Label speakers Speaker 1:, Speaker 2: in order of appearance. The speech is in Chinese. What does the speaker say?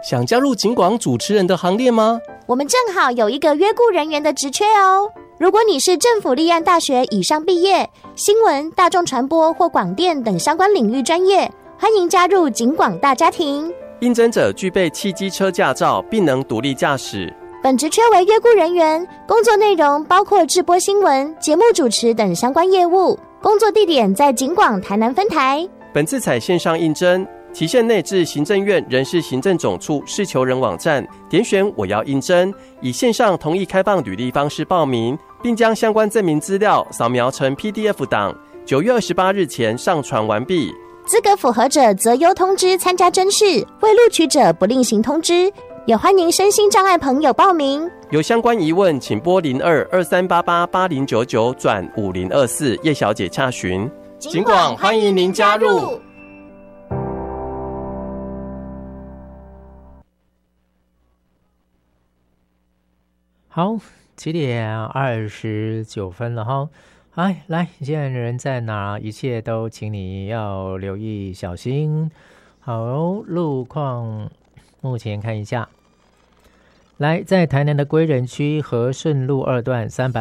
Speaker 1: 想加入警广主持人的行列吗？
Speaker 2: 我们正好有一个约雇人员的职缺哦。如果你是政府立案大学以上毕业，新闻、大众传播或广电等相关领域专业，欢迎加入警广大家庭。
Speaker 1: 应征者具备汽机车驾照，并能独立驾驶。
Speaker 2: 本职缺为约雇人员，工作内容包括制播新闻、节目主持等相关业务。工作地点在警广台南分台。
Speaker 1: 本次采线上应征，期限内至行政院人事行政总处事求人网站点选我要应征，以线上同意开放履历方式报名，并将相关证明资料扫描成 PDF 档，9月28日前上传完毕。
Speaker 2: 资格符合者择优通知参加甄试，未录取者不另行通知。也欢迎身心障碍朋友报名。
Speaker 1: 有相关疑问，请拨02-2388-8099转5024叶小姐洽询。警广欢迎您加入。
Speaker 3: 好，7点29分了哈。哎，来，现在人在哪？一切都请你要留意小心。好，路况目前看一下。来，在台南的归仁区和顺路2段300